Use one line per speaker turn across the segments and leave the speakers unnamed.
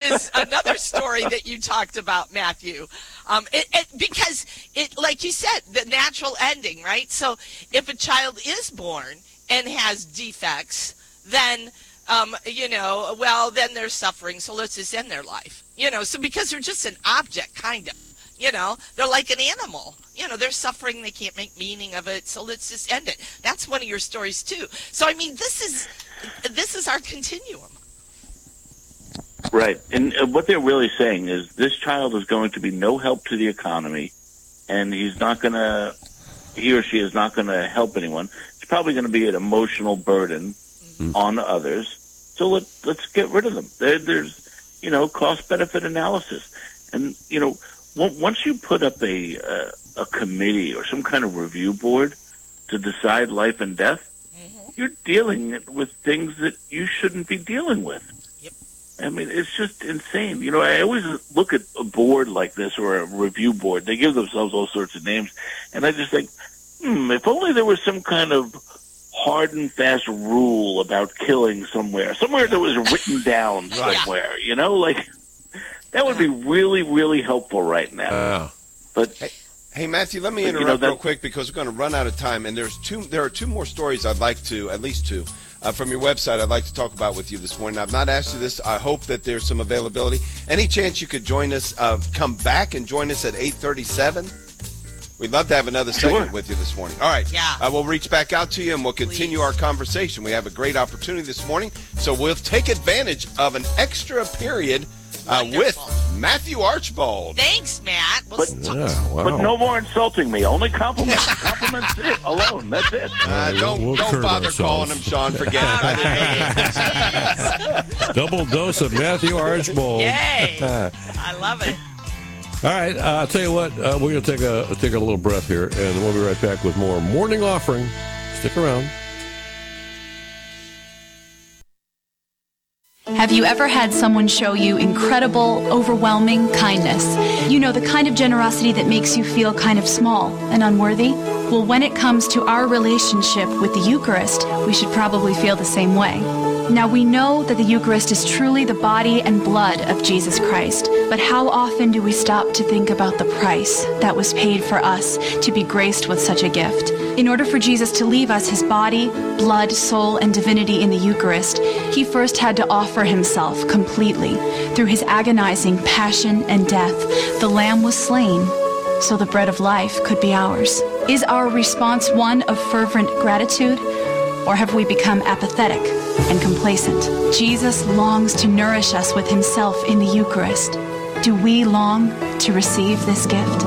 is another story that you talked about, Matthew. Because it, like you said, the natural ending, right? So if a child is born and has defects, then then they're suffering, so let's just end their life. So because they're just an object, kind of. They're like an animal. They're suffering, they can't make meaning of it, so let's just end it. That's one of your stories, too. So, I mean, this is our continuum.
Right. And what they're really saying is this child is going to be no help to the economy, and he or she is not going to help anyone. It's probably going to be an emotional burden on others. So let's get rid of them. There's cost-benefit analysis. And, once you put up a committee or some kind of review board to decide life and death, you're dealing with things that you shouldn't be dealing with.
Yep.
I mean, it's just insane. I always look at a board like this or a review board. They give themselves all sorts of names. And I just think, if only there was some kind of hard and fast rule about killing somewhere that was written down somewhere, that would be really, really helpful right now. But
hey, Matthew, let me interrupt real quick because we're going to run out of time. And there are two more stories I'd like to, at least two, from your website I'd like to talk about with you this morning. I've not asked you this. I hope that there's some availability. Any chance you could join us, come back and join us at 8:37? We'd love to have another segment with you this morning. All right.
Yeah.
We'll reach back out to you, and we'll continue our conversation. We have a great opportunity this morning, so we'll take advantage of an extra period with Matthew Archbold.
Thanks, Matt.
But no more insulting me. Only compliments. Compliments alone. That's it.
Don't bother calling him, Sean. Forget it. I didn't know.
Double dose of Matthew Archbold.
Yay. I love it.
All right, I'll tell you what, we're going to take a little breath here, and we'll be right back with more Morning Offering. Stick around.
Have you ever had someone show you incredible, overwhelming kindness? The kind of generosity that makes you feel kind of small and unworthy? Well, when it comes to our relationship with the Eucharist, we should probably feel the same way. Now, we know that the Eucharist is truly the body and blood of Jesus Christ, but how often do we stop to think about the price that was paid for us to be graced with such a gift? In order for Jesus to leave us his body, blood, soul, and divinity in the Eucharist, he first had to offer himself completely. Through his agonizing passion and death, the Lamb was slain so the bread of life could be ours. Is our response one of fervent gratitude, or have we become apathetic and complacent? Jesus longs to nourish us with himself in the Eucharist. Do we long to receive this gift?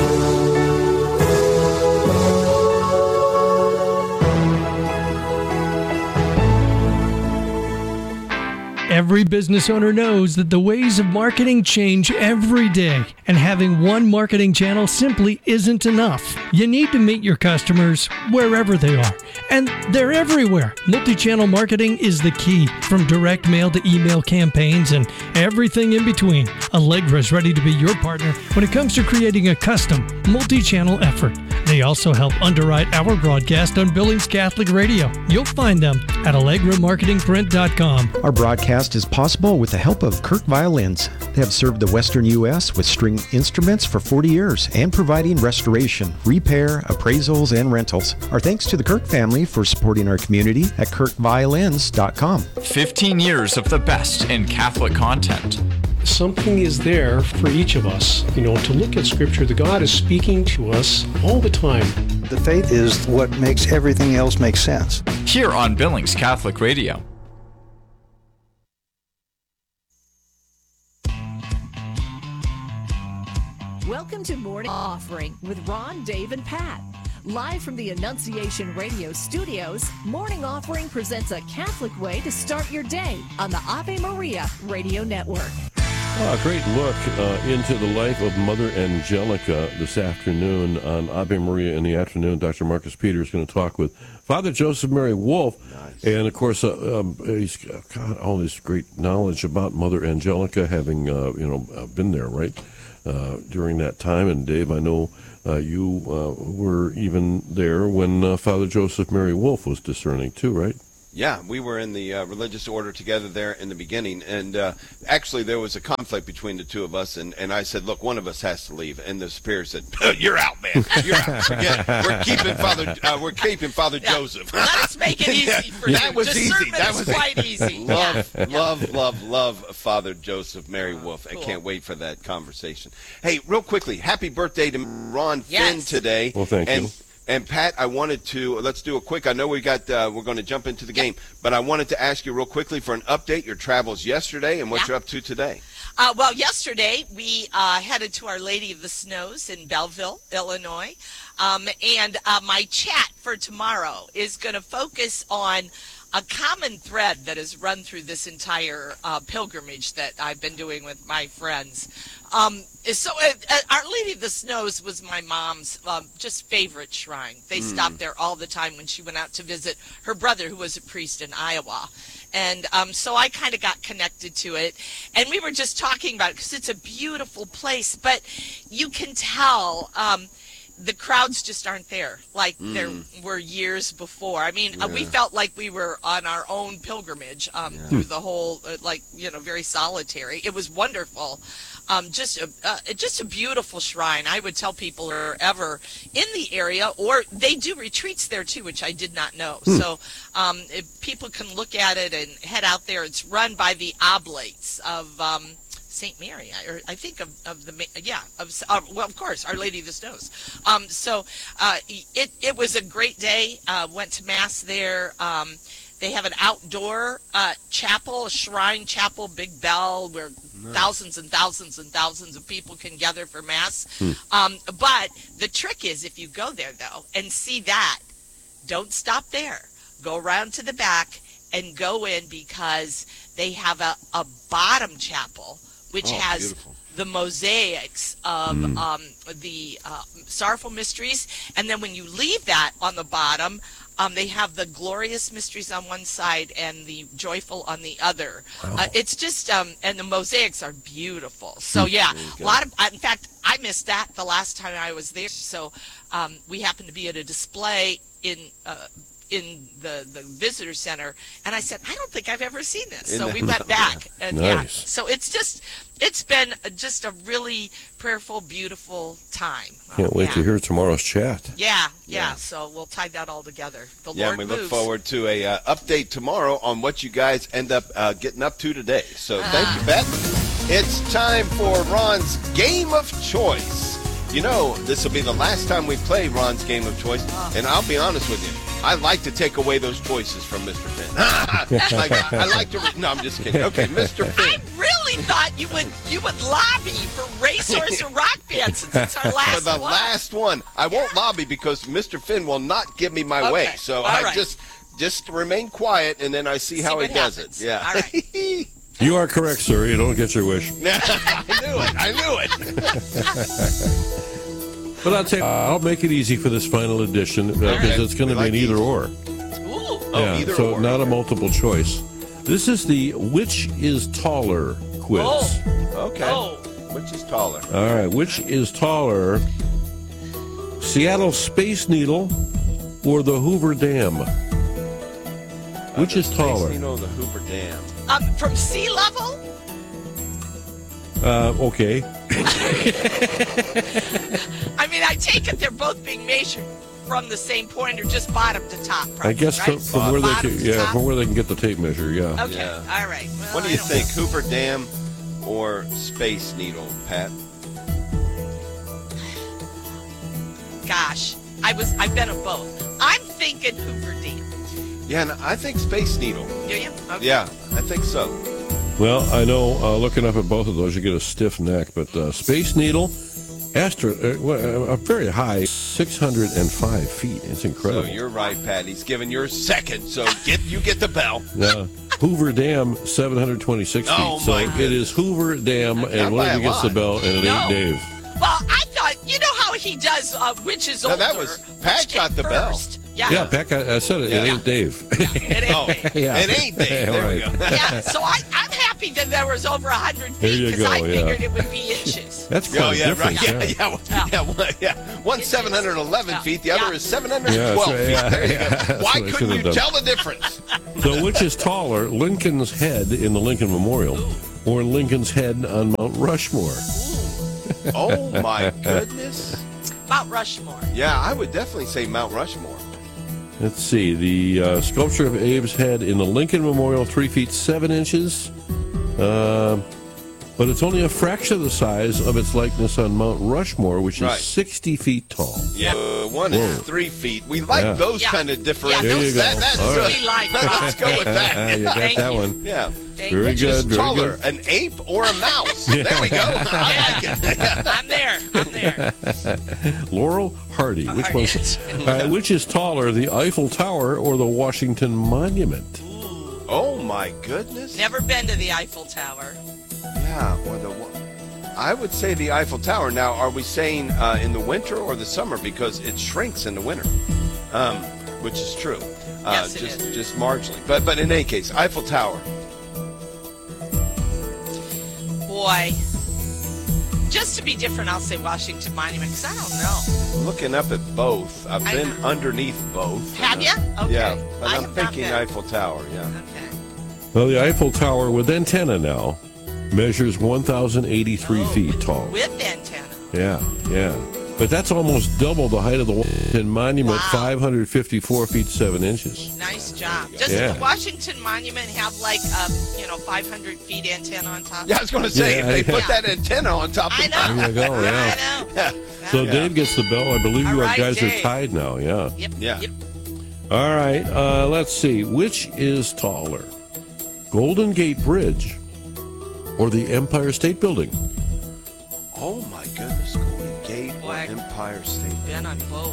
Every business owner knows that the ways of marketing change every day, and having one marketing channel simply isn't enough. You need to meet your customers wherever they are, and they're everywhere. Multi-channel marketing is the key, from direct mail to email campaigns and everything in between. Allegra is ready to be your partner when it comes to creating a custom multi-channel effort. They also help underwrite our broadcast on Billings Catholic Radio. You'll find them at AllegraMarketingPrint.com.
Our broadcast is possible with the help of Kirk Violins. They have served the Western U.S. with string instruments for 40 years and providing restoration, repair, appraisals, and rentals. Our thanks to the Kirk family for supporting our community at KirkViolins.com.
15 years of the best in Catholic content.
Something is there for each of us, to look at Scripture. The God is speaking to us all the time.
The faith is what makes everything else make sense.
Here on Billings Catholic Radio.
Welcome to Morning Offering with Ron, Dave, and Pat. Live from the Annunciation Radio studios, Morning Offering presents a Catholic way to start your day on the Ave Maria Radio Network.
A great look into the life of Mother Angelica this afternoon on Ave Maria in the afternoon. Dr. Marcus Peters is going to talk with Father Joseph Mary Wolf. Nice. And, of course, he's got all this great knowledge about Mother Angelica, having, been there, right, during that time. And, Dave, I know you were even there when Father Joseph Mary Wolf was discerning, too, right?
Yeah, we were in the religious order together there in the beginning, and actually there was a conflict between the two of us, and I said, look, one of us has to leave, and the superior said, you're out, man, you're out. Forget it. We're keeping Father Joseph.
Let us make it easy for you.
That was easy. That was
quite easy.
Love Father Joseph Mary Wolf.
Cool.
I can't wait for that conversation. Hey, real quickly, happy birthday to Ron Finn today.
Well, thank you.
And Pat, I wanted to, let's do a quick, I know we're going to jump into the game, but I wanted to ask you real quickly for an update, your travels yesterday and what you're up to today.
Well, yesterday we headed to Our Lady of the Snows in Belleville, Illinois. And my chat for tomorrow is going to focus on a common thread that has run through this entire pilgrimage that I've been doing with my friends. So Our Lady of the Snows was my mom's just favorite shrine. They stopped there all the time when she went out to visit her brother, who was a priest in Iowa. And so I kind of got connected to it. And we were just talking about it because it's a beautiful place. But you can tell the crowds just aren't there like there were years before. I mean, we felt like we were on our own pilgrimage through the whole, very solitary. It was wonderful. Just a beautiful shrine. I would tell people who are ever in the area, or they do retreats there too, which I did not know. So if people can look at it and head out there. It's run by the Oblates of St. Mary, or I think of course, Our Lady of the Snows. So it was a great day. Went to Mass there. They have an outdoor chapel, a shrine chapel, big bell, where thousands and thousands and thousands of people can gather for Mass. But the trick is, if you go there, though, and see that, don't stop there. Go around to the back and go in, because they have a bottom chapel, which has beautiful. The mosaics of the Sorrowful Mysteries. And then when you leave that on the bottom, they have the Glorious Mysteries on one side and the Joyful on the other. Wow. It's just, and the mosaics are beautiful. So, yeah, a lot of, in fact, I missed that the last time I was there. So we happened to be at a display in the visitor center, and I said, I don't think I've ever seen this. So we went back, and
nice.
So it's been just a really prayerful, beautiful time.
Can't wait to hear tomorrow's chat.
Yeah. So we'll tie that all together. The Lord
we
moves.
Look forward to a update tomorrow on what you guys end up getting up to today. So thank you, Beth. It's time for Ron's Game of Choice. You know, this will be the last time we play Ron's Game of Choice, and I'll be honest with you, I like to take away those choices from Mr. Finn. I like to. No, I'm just kidding. Okay, Mr. Finn.
I really thought you would lobby for Racehorse and Rock Band since it's our last one.
For the last one, I won't lobby because Mr. Finn will not give me my way. So just remain quiet, and then I see how he does it. Yeah.
All right.
You are correct, sir. You don't get your wish.
I knew it.
But I'll tell you, I'll make it easy for this final edition because it's going to be an either or.
Ooh.
Either
so
or.
Not a multiple choice. This is the which is taller quiz.
Okay. Which is taller?
All right. Which is taller, Seattle Space Needle or the Hoover Dam? Which is taller?
Space Needle or the Hoover Dam?
From sea level?
Okay.
I mean, I take it they're both being measured from the same point, or just bottom to top. Probably,
I guess
right?
from where they can get the tape measure. Yeah.
Okay. Yeah. All right. Well,
what do you think, Hoover Dam or Space Needle, Pat?
Gosh, I've been on both. I'm thinking Hoover Dam.
Yeah, and I think Space Needle.
Do you? Okay.
Yeah, I think so.
Well, I know looking up at both of those, you get a stiff neck, but Space Needle, a very high, 605 feet. It's incredible.
So you're right, Pat. He's giving yours second, so you get the bell.
Hoover Dam, 726 feet.
Oh,
so it is Hoover Dam, and one of you gets the bell, and it ain't Dave.
Well, I thought, you know how he does which is older?
That was Pat got the bell.
Yeah,
Pat, I said it. It ain't Dave.
It ain't Dave.
It ain't Dave. There we go.
Yeah, so I'm happy that there was over 100 feet because I figured it would be inches.
That's quite a difference.
One's 711 feet, the other is 712
Yeah,
feet.
yeah,
There you
yeah.
go. Why
That's what I
couldn't
should've
you
done.
tell the difference?
So which is taller, Lincoln's Head in the Lincoln Memorial or Lincoln's Head on Mount Rushmore?
Oh, my goodness.
Mount Rushmore.
Yeah, I would definitely say Mount Rushmore.
Let's see. The sculpture of Abe's head in the Lincoln Memorial, 3 feet 7 inches. But it's only a fraction of the size of its likeness on Mount Rushmore, which is 60 feet tall.
Yeah, one is 3 feet. We like those kind of differentials.
There you go.
That's
All right.
We like
Let's go with that.
You got
Thank
that
you.
one.
Yeah.
Very
Which
good.
is
Very
taller,
good.
an ape or a mouse? There we go. I like it.
I'm there.
Laurel Hardy. Which is taller, the Eiffel Tower or the Washington Monument?
Oh, my goodness.
Never been to the Eiffel Tower.
Yeah, I would say the Eiffel Tower. Now, are we saying in the winter or the summer? Because it shrinks in the winter, which is true.
Yes, it is.
Just marginally. But in any case, Eiffel Tower.
Boy. Just to be different, I'll say Washington Monument, because I don't know.
Looking up at both. I've been
know.
underneath both.
Have you? Okay.
Yeah, but
I
I'm
have not
thinking
been.
Eiffel Tower, yeah.
Okay.
Well, the Eiffel Tower with antenna now measures 1,083 feet tall.
With antenna.
Yeah. But that's almost double the height of the Washington Monument,
Wow.
554 feet 7 inches.
Nice job. Does the Washington Monument have like a 500 feet antenna on top?
Yeah, I was going to say, if they put that antenna on top of
I know.
There you go, yeah.
I know.
So Dave gets the bell. I believe
All
you
right,
guys are
Dave.
tied now, yeah.
Yep.
All right, let's see. Which is taller, Golden Gate Bridge or the Empire State Building?
Oh, my goodness. Golden Gate or Empire State.
Been on both.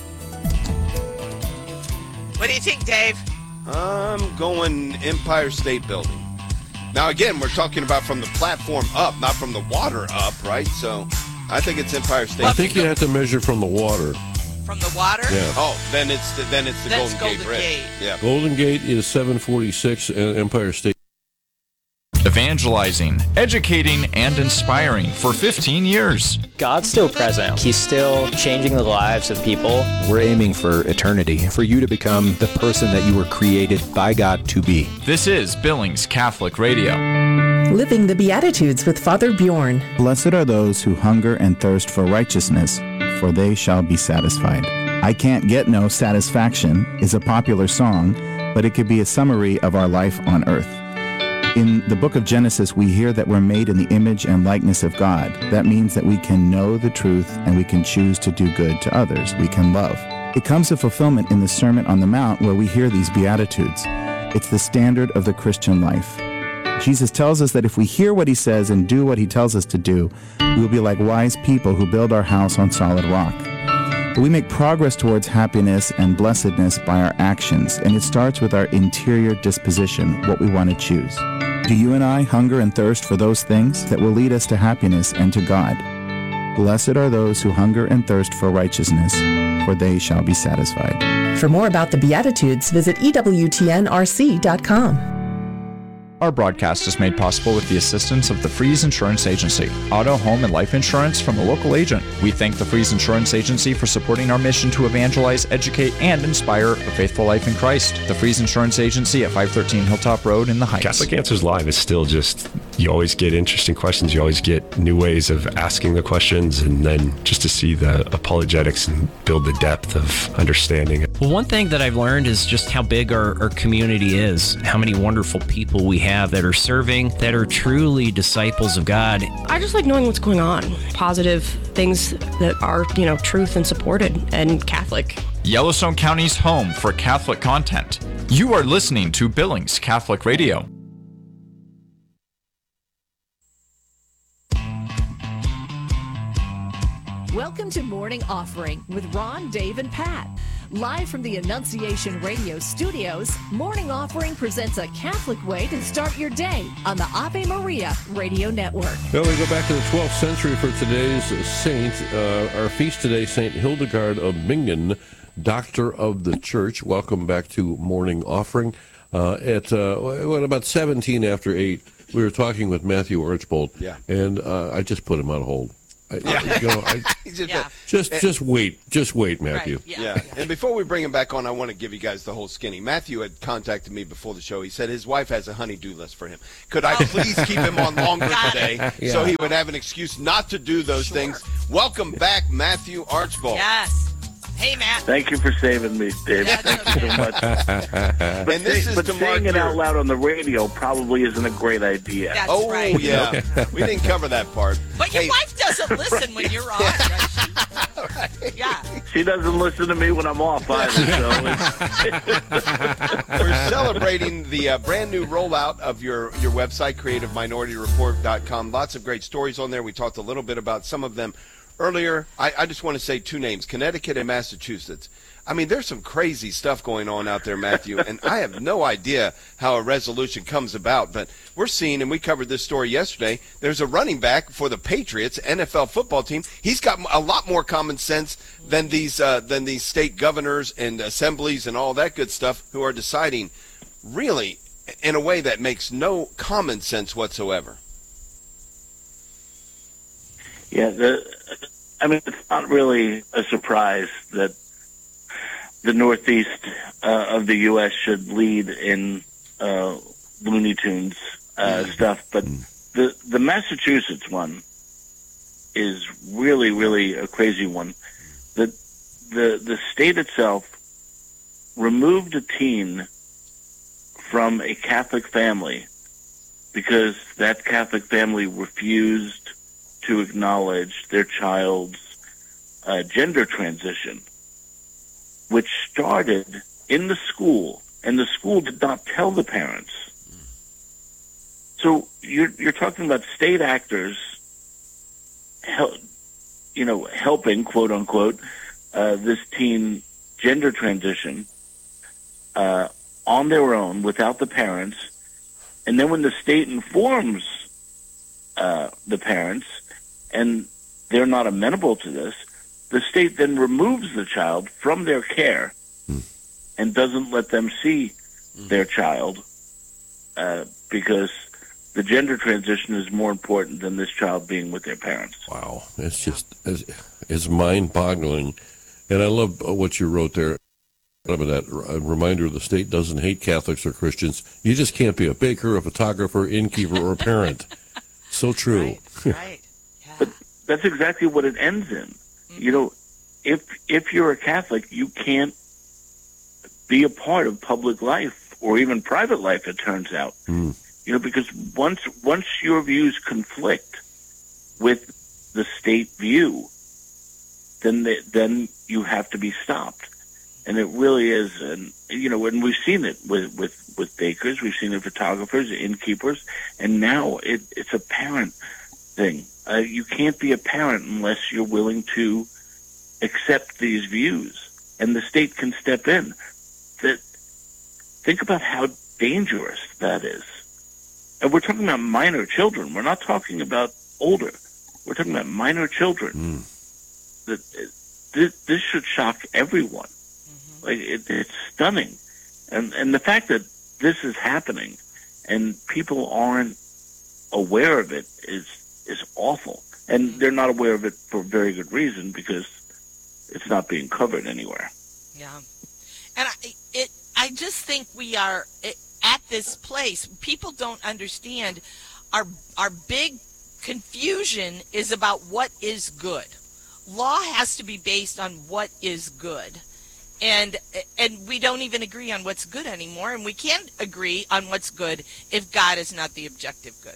What do you think, Dave?
I'm going Empire State Building. Now, again, we're talking about from the platform up, not from the water up, right? So I think it's Empire State.
I think you have to measure from the water.
From the water?
Yeah.
Oh, then it's the Golden Gate Bridge. Yeah.
Golden Gate is 746, and Empire State.
Evangelizing, educating, and inspiring for 15 years.
God's still present. He's still changing the lives of people.
We're aiming for eternity, for you to become the person that you were created by God to be.
This is Billings Catholic Radio.
Living the Beatitudes with Father Bjorn.
Blessed are those who hunger and thirst for righteousness, for they shall be satisfied. I Can't Get No Satisfaction is a popular song, but it could be a summary of our life on earth. In the book of Genesis, we hear that we're made in the image and likeness of God. That means that we can know the truth and we can choose to do good to others. We can love. It comes to fulfillment in the Sermon on the Mount where we hear these Beatitudes. It's the standard of the Christian life. Jesus tells us that if we hear what he says and do what he tells us to do, we will be like wise people who build our house on solid rock. But we make progress towards happiness and blessedness by our actions, and it starts with our interior disposition, what we want to choose. Do you and I hunger and thirst for those things that will lead us to happiness and to God? Blessed are those who hunger and thirst for righteousness, for they shall be satisfied.
For more about the Beatitudes, visit EWTNRC.com.
Our broadcast is made possible with the assistance of the Freeze Insurance Agency, auto, home, and life insurance from a local agent. We thank the Freeze Insurance Agency for supporting our mission to evangelize, educate, and inspire a faithful life in Christ. The Freeze Insurance Agency at 513 Hilltop Road in the Heights.
Catholic Answers Live is still just, you always get interesting questions. You always get new ways of asking the questions, and then just to see the apologetics and build the depth of understanding.
Well, one thing that I've learned is just how big our community is, how many wonderful people we have that are serving, that are truly disciples of God.
I just like knowing what's going on. Positive things that are, truth and supported and Catholic.
Yellowstone County's home for Catholic content. You are listening to Billings Catholic Radio.
Welcome to Morning Offering with Ron, Dave, and Pat. Live from the Annunciation Radio studios, Morning Offering presents a Catholic way to start your day on the Ave Maria Radio Network.
Well, we go back to the 12th century for today's saint. Our feast today, Saint Hildegard of Bingen, Doctor of the Church. Welcome back to Morning Offering. At about 17 after 8, we were talking with Matthew Archbold, and I just put him on hold. Just wait, Matthew.
Right, yeah. And before we bring him back on, I want to give you guys the whole skinny. Matthew had contacted me before the show. He said his wife has a honey-do list for him. Could I please keep him on longer today so he would have an excuse not to do those things? Welcome back, Matthew Archbold.
Yes. Hey, Matt.
Thank you for saving me, Dave. Thank you so much. But saying it out loud on the radio probably isn't a great idea.
That's right.
Yeah. We didn't cover that part.
But your wife doesn't listen when you're on, right? Yeah.
She doesn't listen to me when I'm off either.
We're celebrating the brand new rollout of your website, CreativeMinorityReport.com. Lots of great stories on there. We talked a little bit about some of them earlier. I just want to say two names, Connecticut and Massachusetts. I mean, there's some crazy stuff going on out there, Matthew, and I have no idea how a resolution comes about, but we're seeing, and we covered this story yesterday, there's a running back for the Patriots NFL football team. He's got a lot more common sense than these state governors and assemblies and all that good stuff who are deciding really in a way that makes no common sense whatsoever.
Yeah, it's not really a surprise that the Northeast of the U.S. should lead in Looney Tunes stuff, but the Massachusetts one is really, really a crazy one. The state itself removed a teen from a Catholic family because that Catholic family refused to acknowledge their child's gender transition, which started in the school, and the school did not tell the parents. So you're talking about state actors, helping, quote unquote, this teen gender transition on their own without the parents, and then when the state informs the parents, and they're not amenable to this, the state then removes the child from their care and doesn't let them see their child because the gender transition is more important than this child being with their parents.
Wow. It's mind-boggling. And I love what you wrote there. That a reminder, the state doesn't hate Catholics or Christians. You just can't be a baker, a photographer, innkeeper, or a parent. So true.
Right.
But that's exactly what it ends in. You know, if you're a Catholic, you can't be a part of public life or even private life, it turns out. You know, because once your views conflict with the state view, then you have to be stopped. And it really is, and we've seen it with bakers, we've seen it with photographers, innkeepers, and now it's a parent thing. You can't be a parent unless you're willing to accept these views, and the state can step in. Think about how dangerous that is. And we're talking about minor children. We're not talking about older. We're talking about minor children. This should shock everyone. Like it's stunning, and the fact that this is happening and people aren't aware of it is awful, and they're not aware of it for very good reason because it's not being covered anywhere.
Yeah, and I just think we are at this place. People don't understand. Our big confusion is about what is good. Law has to be based on what is good. And we don't even agree on what's good anymore, and we can't agree on what's good if God is not the objective good.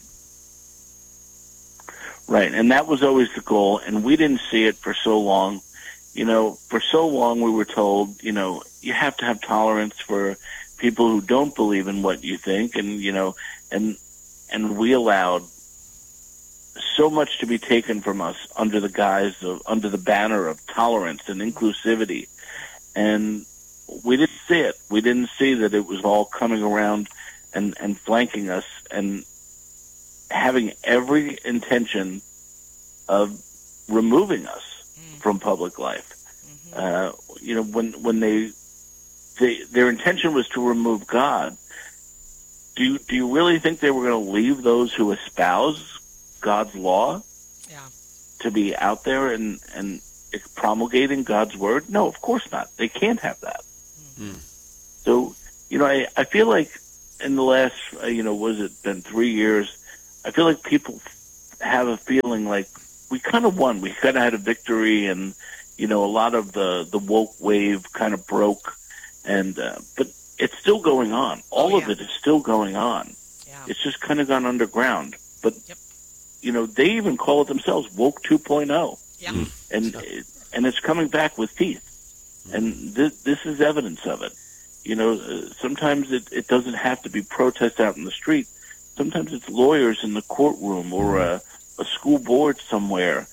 Right, and that was always the goal, and we didn't see it for so long. You know, for so long we were told, you have to have tolerance for people who don't believe in what you think, and we allowed so much to be taken from us under the banner of tolerance and inclusivity. And we didn't see it. We didn't see that it was all coming around and flanking us and having every intention of removing us from public life. When their intention was to remove God, do you really think they were going to leave those who espouse God's law to be out there and promulgating God's word? No, of course not. They can't have that. So, I feel like in the last, what has it been, 3 years, I feel like people have a feeling like we kind of won. We kind of had a victory, and, a lot of the woke wave kind of broke, and but it's still going on. All of it is still going on. Yeah. It's just kind of gone underground. But, they even call it themselves Woke 2.0. Yeah. And it's coming back with teeth. And this is evidence of it. Sometimes it doesn't have to be protest out in the street. Sometimes it's lawyers in the courtroom or a school board somewhere.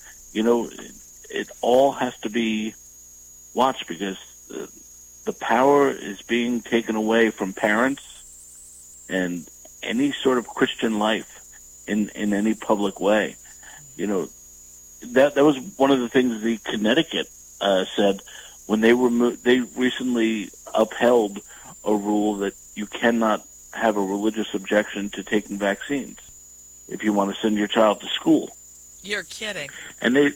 It all has to be watched because the power is being taken away from parents and any sort of Christian life in any public way. That was one of the things the Connecticut said when they recently upheld a rule that you cannot have a religious objection to taking vaccines if you want to send your child to school.
You're kidding.
And this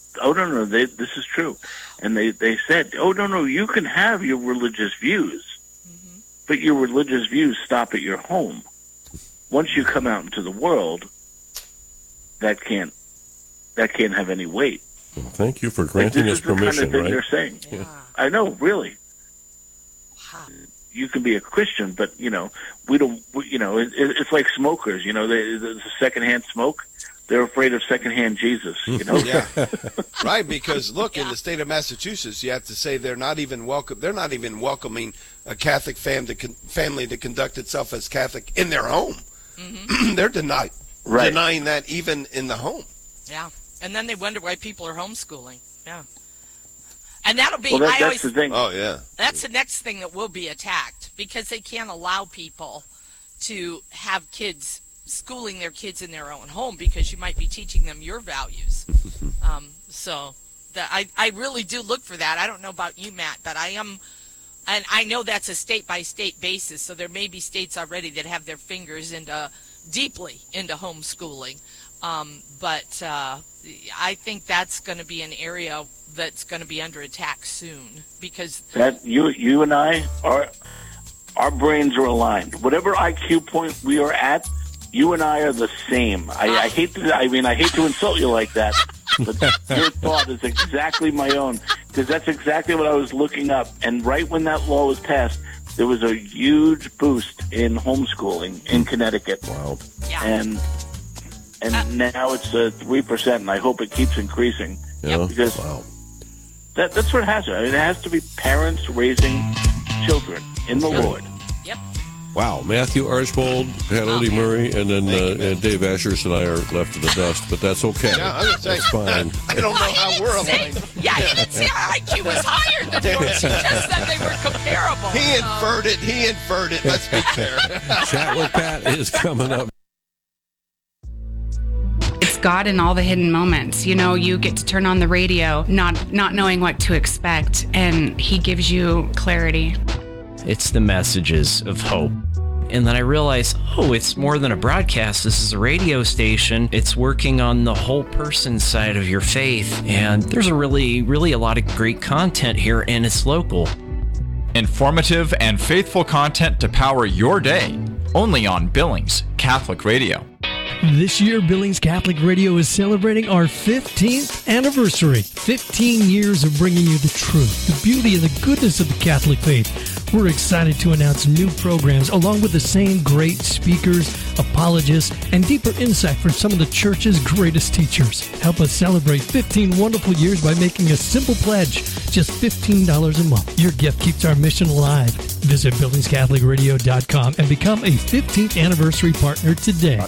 is true. And they said, no, you can have your religious views, but your religious views stop at your home. Once you come out into the world, that can't have any weight.
Well, thank you for granting us permission,
this is the kind of thing
right?
they're saying.
Yeah.
I know, really. Wow. You can be a Christian, but, we don't, it's like smokers, the secondhand smoke. They're afraid of secondhand Jesus,
Yeah. Right, because look, in the state of Massachusetts, you have to say they're not even welcoming a Catholic family to conduct itself as Catholic in their home. Mm-hmm. They're denying that even in the home.
Yeah. And then they wonder why people are homeschooling. Yeah. And that'll be,
that's the thing.
Oh, yeah.
That's the next thing that will be attacked because they can't allow people to have kids schooling their kids in their own home because you might be teaching them your values. So I really do look for that. I don't know about you, Matt, but I am, and I know that's a state-by-state basis, so there may be states already that have their fingers deeply into homeschooling. But I think that's going to be an area that's going to be under attack soon because
that you and I our brains are aligned. Whatever IQ point we are at, you and I are the same. I hate to insult you like that, but your thought is exactly my own because that's exactly what I was looking up. And right when that law was passed, there was a huge boost in homeschooling in Connecticut.
Wow.
Yeah.
And now it's 3%, and I hope it keeps increasing.
Yeah.
Because that's what it has to. I mean, it has to be parents raising children in the Lord.
Yep.
Wow. Matthew Archbold, Pat Odie Murray, and then Dave Ashurst and I are left to the dust, but that's okay.
Yeah, I was saying,
that's fine.
I don't know how we're aligned.
Yeah, he didn't say our IQ was higher than yours. He just said they were comparable.
He inferred it. Let's be fair.
Chat with Pat is coming up.
God in all the hidden moments. You get to turn on the radio, not knowing what to expect, and he gives you clarity.
It's the messages of hope. And then I realized, it's more than a broadcast. This is a radio station. It's working on the whole person side of your faith. And there's a really a lot of great content here, and it's local.
Informative and faithful content to power your day. Only on Billings Catholic Radio.
This year, Billings Catholic Radio is celebrating our 15th anniversary. 15 years of bringing you the truth, the beauty, and the goodness of the Catholic faith. We're excited to announce new programs along with the same great speakers, apologists, and deeper insight from some of the church's greatest teachers. Help us celebrate 15 wonderful years by making a simple pledge, just $15 a month. Your gift keeps our mission alive. Visit BillingsCatholicRadio.com and become a 15th anniversary partner today.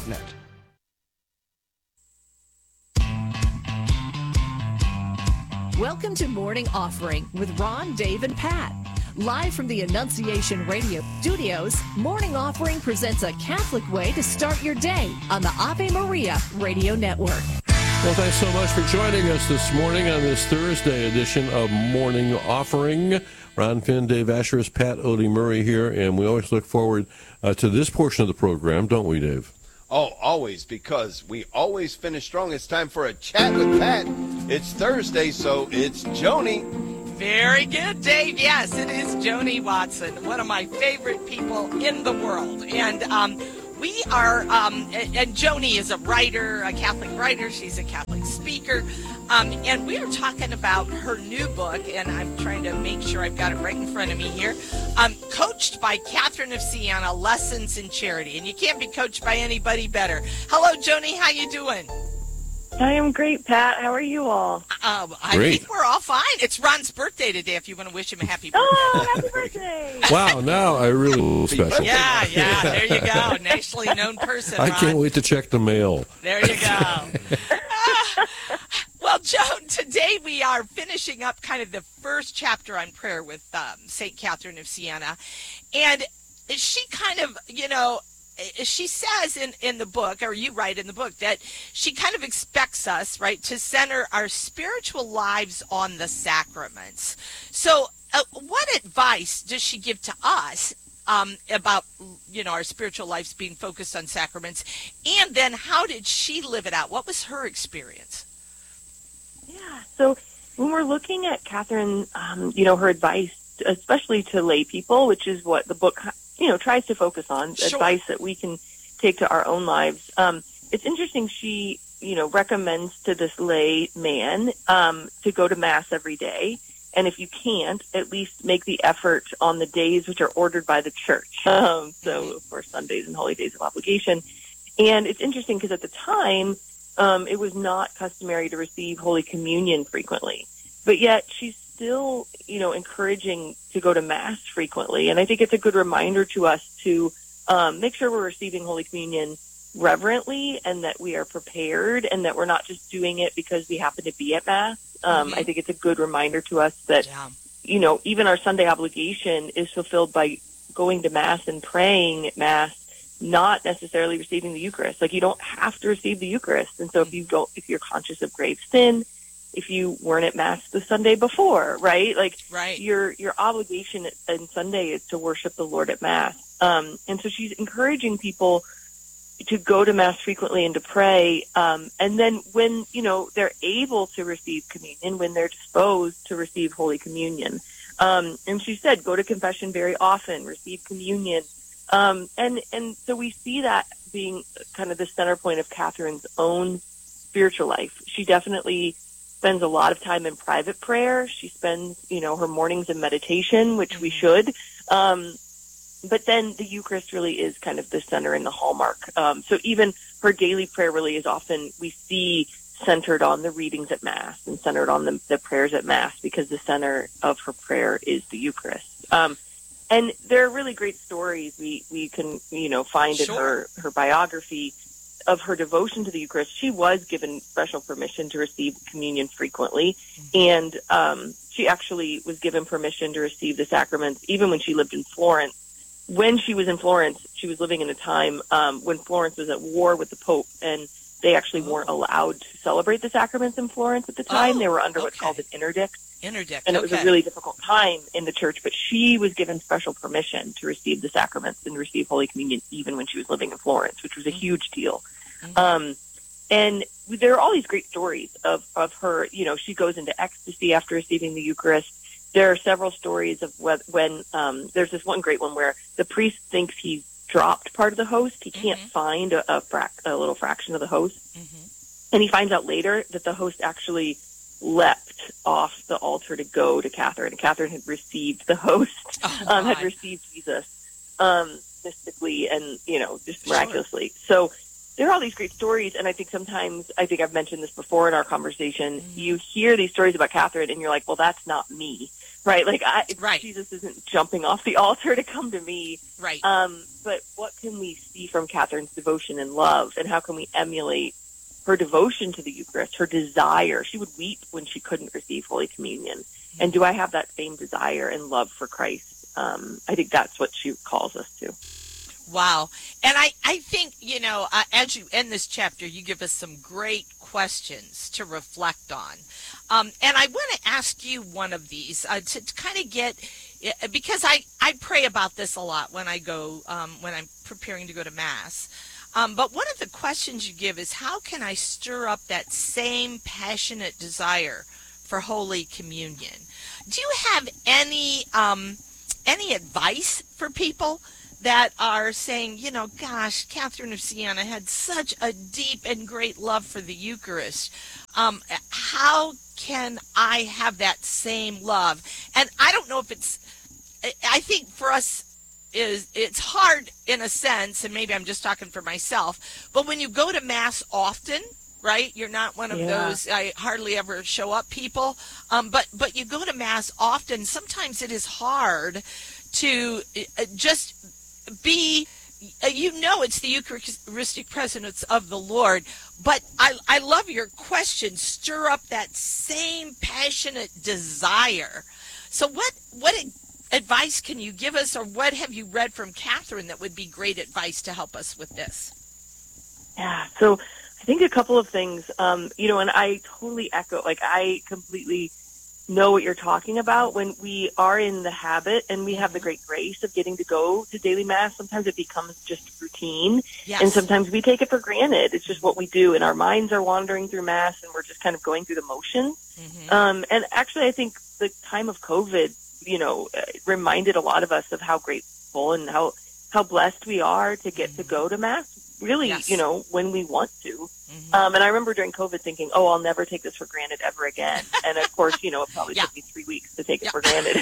Welcome to Morning Offering with Ron, Dave, and Pat. Live from the Annunciation Radio studios, Morning Offering presents a Catholic way to start your day on the Ave Maria Radio Network.
Well, thanks so much for joining us this morning on this Thursday edition of Morning Offering. Ron Finn, Dave Asheris, Pat Odie Murray here, and we always look forward to this portion of the program, don't we, Dave?
Oh, always, because we always finish strong. It's time for a chat with Pat. It's Thursday, so it's Joni.
Very good, Dave. Yes, it is Joni Watson, one of my favorite people in the world. And we are, and Joni is a writer, a Catholic writer. She's a Catholic speaker. And we are talking about her new book, and I'm trying to make sure I've got it right in front of me here. Coached by Catherine of Siena, Lessons in Charity. And you can't be coached by anybody better. Hello, Joni. How you doing?
I am great, Pat. How are you all?
I think we're all fine. It's Ron's birthday today, if you want to wish him a happy birthday.
Oh, happy birthday.
Wow, now I really feel special.
Yeah, there you go. Nationally known person,
I
Ron.
can't wait to check the mail.
There you go. Well, Joan, today we are finishing up kind of the first chapter on prayer with St. Catherine of Siena. And she kind of, she says in the book, or you write in the book, that she kind of expects us, right, to center our spiritual lives on the sacraments. So what advice does she give to us about, our spiritual lives being focused on sacraments? And then how did she live it out? What was her experience?
Yeah, so when we're looking at Catherine, her advice, especially to lay people, which is what the book tries to focus on, advice that we can take to our own lives. It's interesting. She, recommends to this lay man to go to Mass every day. And if you can't, at least make the effort on the days which are ordered by the church. So, of course, Sundays and holy days of obligation. And it's interesting because at the time, it was not customary to receive Holy Communion frequently. But yet she's still, encouraging to go to Mass frequently. And I think it's a good reminder to us to make sure we're receiving Holy Communion reverently and that we are prepared and that we're not just doing it because we happen to be at Mass. I think it's a good reminder to us that, even our Sunday obligation is fulfilled by going to Mass and praying at Mass, not necessarily receiving the Eucharist. Like, you don't have to receive the Eucharist. And so if you're conscious of grave sin, if you weren't at Mass the Sunday before, right? Your obligation on Sunday is to worship the Lord at Mass. And so she's encouraging people to go to Mass frequently and to pray. And then when, they're able to receive communion, when they're disposed to receive Holy Communion. And she said, go to confession very often, receive communion. And so we see that being kind of the center point of Catherine's own spiritual life. She definitely spends a lot of time in private prayer. She spends, her mornings in meditation, which we should. But then the Eucharist really is kind of the center and the hallmark. So even her daily prayer really is often, we see, centered on the readings at Mass and centered on the prayers at Mass, because the center of her prayer is the Eucharist. And there are really great stories we can, find in her biography of her devotion to the Eucharist. She was given special permission to receive communion frequently, and she actually was given permission to receive the sacraments even when she lived in Florence. When she was in Florence, she was living in a time when Florence was at war with the Pope, and they actually weren't allowed to celebrate the sacraments in Florence at the time. They were under what's called an interdict. And it was a really difficult time in the church, but she was given special permission to receive the sacraments and receive Holy Communion even when she was living in Florence, which was a huge deal. And there are all these great stories of her. She goes into ecstasy after receiving the Eucharist. There are several stories of when there's this one great one where the priest thinks he's dropped part of the host. He can't find a little fraction of the host. And he finds out later that the host actually leapt off the altar to go to Catherine. Catherine had received the host, had received Jesus mystically and, just miraculously. So there are all these great stories, and I think sometimes, I've mentioned this before in our conversation, you hear these stories about Catherine, and you're like, well, that's not me, right? Jesus isn't jumping off the altar to come to me.
Right.
But what can we see from Catherine's devotion and love, and how can we emulate her devotion to the Eucharist, her desire? She would weep when she couldn't receive Holy Communion. And do I have that same desire and love for Christ? I think that's what she calls us to.
Wow. And I think, as you end this chapter, you give us some great questions to reflect on. And I want to ask you one of these to kind of get, because I pray about this a lot when I go, when I'm preparing to go to Mass. But one of the questions you give is, how can I stir up that same passionate desire for Holy Communion? Do you have any advice for people that are saying, gosh, Catherine of Siena had such a deep and great love for the Eucharist. How can I have that same love? And I don't know if I think for us, it's hard in a sense, and maybe I'm just talking for myself, but when you go to Mass often, right? You're not one of those, I hardly ever show up people, but you go to Mass often. Sometimes it is hard to just be, it's the Eucharistic presence of the Lord, but I love your question, stir up that same passionate desire. So what advice can you give us, or what have you read from Catherine that would be great advice to help us with this?
Yeah, so I think a couple of things, and I totally echo, I completely know what you're talking about. When we are in the habit and we have the great grace of getting to go to daily Mass, sometimes it becomes just routine. Yes. And sometimes we take it for granted. It's just what we do, and our minds are wandering through Mass and we're just kind of going through the motions. Mm-hmm. And actually I think the time of COVID, reminded a lot of us of how grateful and how blessed we are to get to go to Mass, really, yes. When we want to. Mm-hmm. And I remember during COVID thinking, I'll never take this for granted ever again. And of course, it probably took me 3 weeks to take it for granted.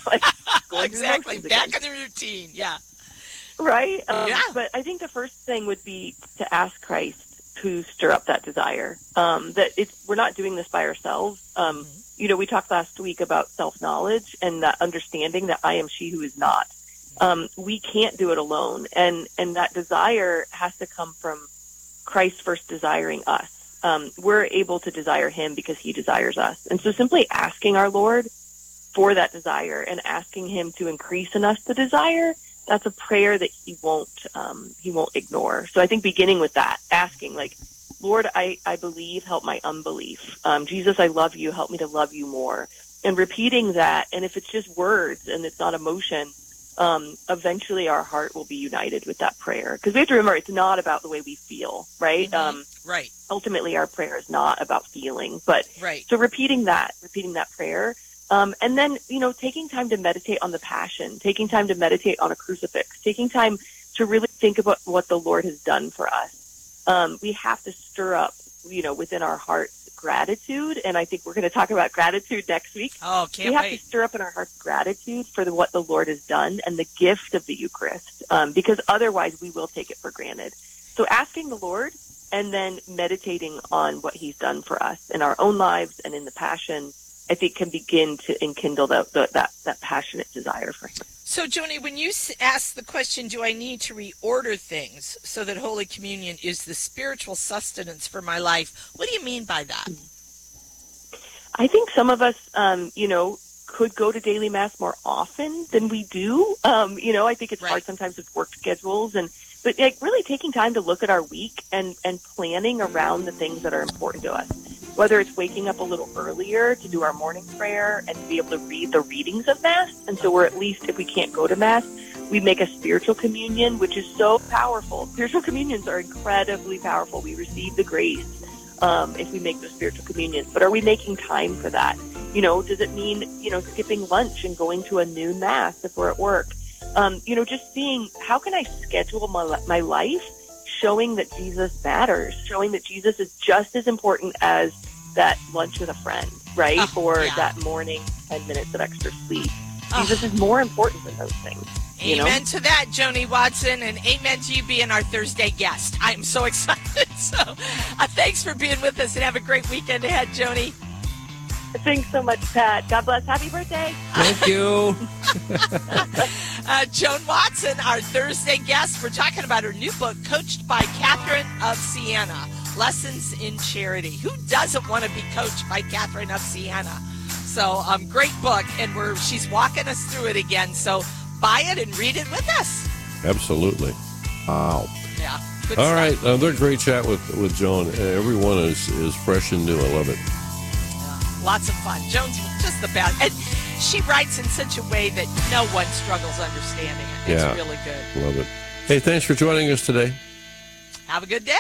Exactly. Back in the routine. Yeah.
Right. But I think the first thing would be to ask Christ to stir up that desire. We're not doing this by ourselves. We talked last week about self-knowledge and that understanding that I am she who is not. We can't do it alone. And that desire has to come from Christ first desiring us. We're able to desire him because he desires us. And so simply asking our Lord for that desire and asking him to increase in us the desire, that's a prayer that he won't ignore. So I think beginning with that, asking Lord, I believe, help my unbelief. Jesus, I love you, help me to love you more. And repeating that, and if it's just words and it's not emotion, eventually our heart will be united with that prayer. Because we have to remember, it's not about the way we feel, right?
Mm-hmm. Right.
Ultimately, our prayer is not about feeling. But
right.
So repeating that prayer, and then, taking time to meditate on the Passion, taking time to meditate on a crucifix, taking time to really think about what the Lord has done for us. We have to stir up, within our hearts gratitude, and I think we're going to talk about gratitude next week.
Oh, can't wait.
We have to stir up in our hearts gratitude for what the Lord has done and the gift of the Eucharist, because otherwise we will take it for granted. So asking the Lord and then meditating on what he's done for us in our own lives and in the Passion, I think can begin to enkindle that passionate desire for him.
So, Joni, when you ask the question, do I need to reorder things so that Holy Communion is the spiritual sustenance for my life, what do you mean by that?
I think some of us, could go to daily Mass more often than we do. I think it's hard sometimes with work schedules, but really taking time to look at our week and planning around the things that are important to us. Whether it's waking up a little earlier to do our morning prayer and to be able to read the readings of Mass. And so we're at least, if we can't go to Mass, we make a spiritual communion, which is so powerful. Spiritual communions are incredibly powerful. We receive the grace if we make those spiritual communions. But are we making time for that? Does it mean, skipping lunch and going to a noon Mass if we're at work? Just seeing how can I schedule my life showing that Jesus matters, showing that Jesus is just as important as that lunch with a friend, right? That morning 10 minutes of extra sleep. Jesus is more important than those things.
Amen to that, Joni Watson, and amen to you being our Thursday guest. I'm so excited. So thanks for being with us, and have a great weekend ahead, Joni.
Thanks so much, Pat. God bless. Happy birthday.
Thank you.
Joan Watson, our Thursday guest. We're talking about her new book, Coached by Catherine of Siena, Lessons in Charity. Who doesn't want to be coached by Catherine of Siena? So, great book, and she's walking us through it again. So buy it and read it with us.
Absolutely. Wow.
Yeah. Good
All
stuff.
right, another great chat with Joan. Everyone is fresh and new. I love it.
Lots of fun. Joan's just the best. And she writes in such a way that no one struggles understanding it. It's really good.
Love it. Hey, thanks for joining us today.
Have a good day.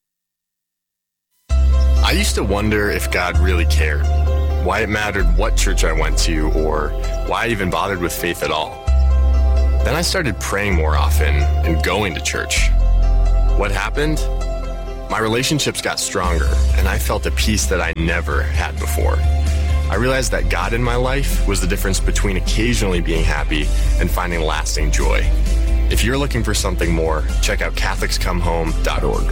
I used to wonder if God really cared, why it mattered what church I went to, or why I even bothered with faith at all. Then I started praying more often and going to church. What happened? My relationships got stronger, and I felt a peace that I never had before. I realized that God in my life was the difference between occasionally being happy and finding lasting joy. If you're looking for something more, check out CatholicsComeHome.org.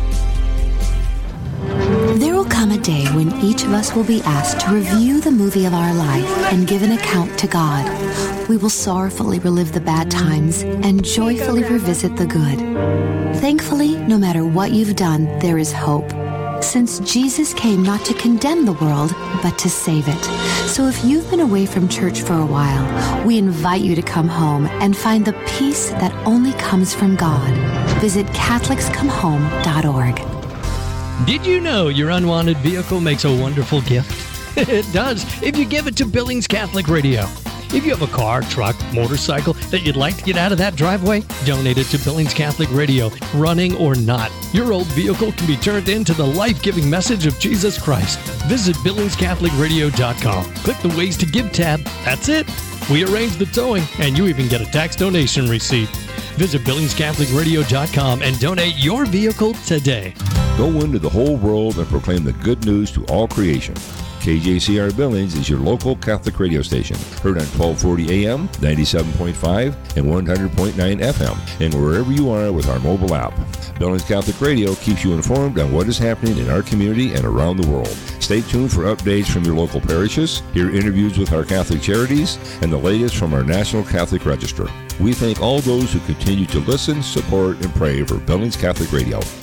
There will come a day when each of us will be asked to review the movie of our life and give an account to God. We will sorrowfully relive the bad times and joyfully revisit the good. Thankfully, no matter what you've done, there is hope, since Jesus came not to condemn the world, but to save it. So if you've been away from church for a while, we invite you to come home and find the peace that only comes from God. Visit CatholicsComeHome.org.
Did you know your unwanted vehicle makes a wonderful gift? It does, if you give it to Billings Catholic Radio. If you have a car, truck, motorcycle that you'd like to get out of that driveway, donate it to Billings Catholic Radio, running or not. Your old vehicle can be turned into the life-giving message of Jesus Christ. Visit BillingsCatholicRadio.com. Click the Ways to Give tab. That's it. We arrange the towing, and you even get a tax donation receipt. Visit BillingsCatholicRadio.com and donate your vehicle today.
Go into the whole world and proclaim the good news to all creation. KJCR Billings is your local Catholic radio station, heard on 1240 AM, 97.5, and 100.9 FM, and wherever you are with our mobile app. Billings Catholic Radio keeps you informed on what is happening in our community and around the world. Stay tuned for updates from your local parishes, hear interviews with our Catholic charities, and the latest from our National Catholic Register. We thank all those who continue to listen, support, and pray for Billings Catholic Radio.